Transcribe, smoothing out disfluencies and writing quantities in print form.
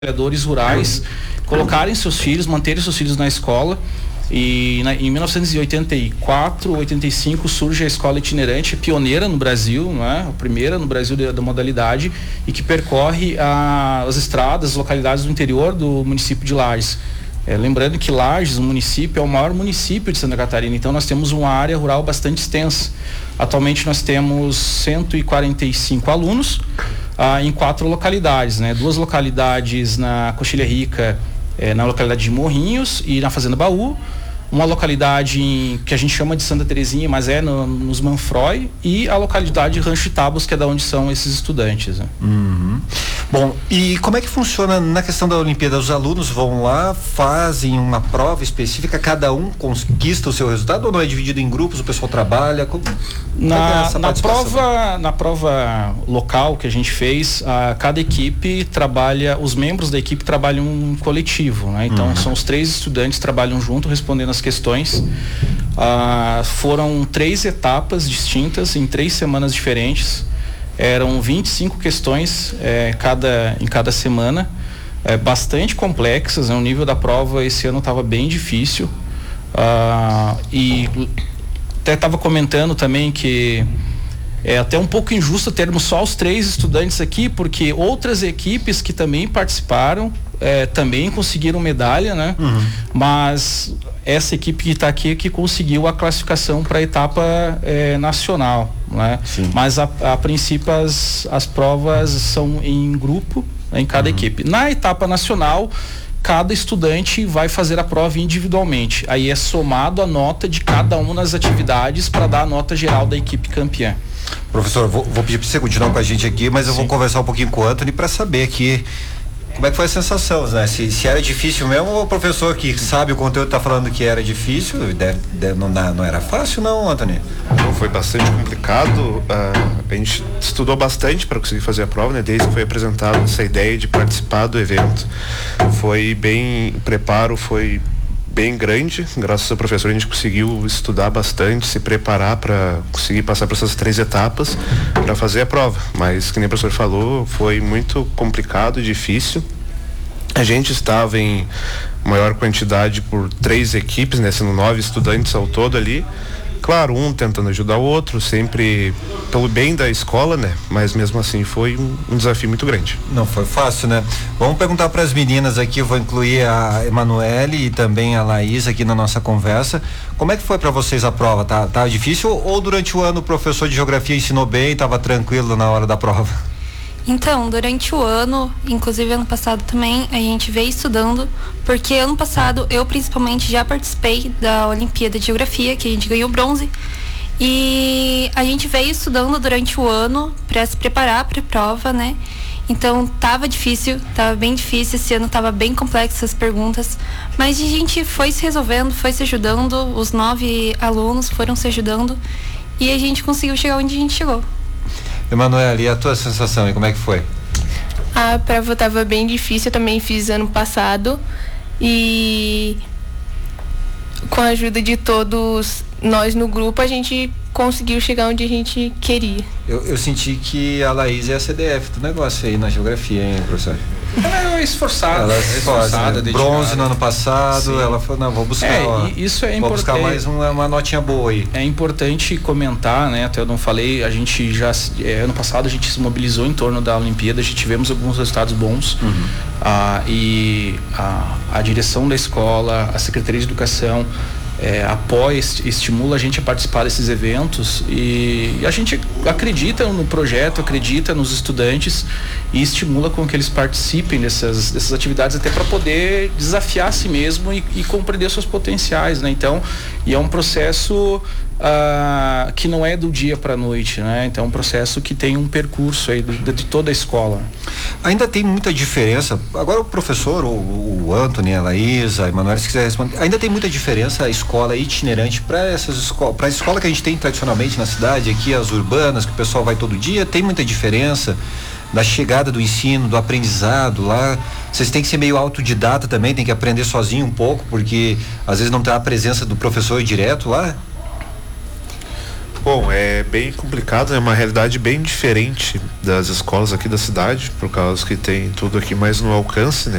trabalhadores rurais colocarem seus filhos, manterem seus filhos na escola. E em 1984, 85 surge a escola itinerante, pioneira no Brasil, né? A primeira no Brasil da modalidade, e que percorre as estradas, as localidades do interior do município de Lages. Lembrando que Lages, o município, é o maior município de Santa Catarina, então nós temos uma área rural bastante extensa. Atualmente nós temos 145 alunos em 4 localidades, né? 2 localidades na Coxilha Rica, na localidade de Morrinhos e na Fazenda Baú, uma localidade que a gente chama de Santa Terezinha, mas nos Manfroy, e a localidade de Rancho Itabos, que é da onde são esses estudantes, né? Uhum. Bom, e como é que funciona na questão da Olimpíada? Os alunos vão lá, fazem uma prova específica, cada um conquista o seu resultado, ou não é dividido em grupos, o pessoal trabalha? Na prova local que a gente fez, cada equipe trabalha, os membros da equipe trabalham em coletivo, né? Então são os 3 estudantes que trabalham junto, respondendo as questões. Foram 3 etapas distintas em 3 semanas diferentes. Eram 25 questões em cada semana, bastante complexas, né? O nível da prova esse ano estava bem difícil, e até estava comentando também que é até um pouco injusto termos só os 3 estudantes aqui, porque outras equipes que também participaram também conseguiram medalha, né? Mas essa equipe que está aqui que conseguiu a classificação para a etapa nacional, né? Mas a princípio as provas são em grupo, né, em cada equipe. Na etapa nacional, cada estudante vai fazer a prova individualmente. Aí é somado a nota de cada uma das atividades para dar a nota geral da equipe campeã. Professor, vou pedir para você continuar com a gente aqui, mas eu vou conversar um pouquinho com o Anthony para saber aqui como é que foi a sensação, né? Se era difícil mesmo, ou o professor que sabe o conteúdo está falando que era difícil, não era fácil não, Anthony? Foi bastante complicado, a gente estudou bastante para conseguir fazer a prova, né? Desde que foi apresentada essa ideia de participar do evento, o preparo foi bem grande. Graças ao professor a gente conseguiu estudar bastante, se preparar para conseguir passar por essas 3 etapas para fazer a prova, mas que nem o professor falou, foi muito complicado, difícil. A gente estava em maior quantidade por 3 equipes, né, sendo 9 estudantes ao todo ali. Claro, um tentando ajudar o outro, sempre pelo bem da escola, né? Mas mesmo assim foi um desafio muito grande. Não foi fácil, né? Vamos perguntar para as meninas aqui, eu vou incluir a Emanuele e também a Laís aqui na nossa conversa. Como é que foi para vocês a prova? Tá difícil ou durante o ano o professor de geografia ensinou bem e estava tranquilo na hora da prova? Então, durante o ano, inclusive ano passado também, a gente veio estudando, porque ano passado eu principalmente já participei da Olimpíada de Geografia, que a gente ganhou bronze, e a gente veio estudando durante o ano para se preparar para a prova, né? Então tava bem difícil, esse ano tava bem complexo as perguntas, mas a gente foi se resolvendo, foi se ajudando, os 9 alunos foram se ajudando e a gente conseguiu chegar onde a gente chegou. Emanuele, e a tua sensação e como é que foi? A prova estava bem difícil, eu também fiz ano passado e com a ajuda de todos nós no grupo a gente conseguiu chegar onde a gente queria. Eu senti que a Laís é a CDF do negócio aí na geografia, hein, professor? Ela é esforçada. Ela é esforçada, né? Bronze no ano passado. Sim. Ela falou, não, vou buscar. Isso é importante. Vou buscar mais uma notinha boa aí. É importante comentar, né? Até eu não falei, a gente já, ano passado a gente se mobilizou em torno da Olimpíada, a gente tivemos alguns resultados bons. E a direção da escola, a Secretaria de Educação, apoia, estimula a gente a participar desses eventos e a gente acredita no projeto, acredita nos estudantes e estimula com que eles participem dessas atividades até para poder desafiar a si mesmo e compreender seus potenciais, né? Então, e é um processo que não é do dia para a noite, né? Então é um processo que tem um percurso aí de toda a escola. Ainda tem muita diferença, agora o professor, o Anthony, a Laís, a Emanuele, se quiser responder, ainda tem muita diferença a escola itinerante para essas escolas, para a escola que a gente tem tradicionalmente na cidade, aqui as urbanas, que o pessoal vai todo dia, tem muita diferença da chegada do ensino, do aprendizado lá. Vocês têm que ser meio autodidata também, tem que aprender sozinho um pouco, porque às vezes não tem a presença do professor direto lá. Bom, é bem complicado, é uma realidade bem diferente das escolas aqui da cidade, por causa que tem tudo aqui mais no alcance, né?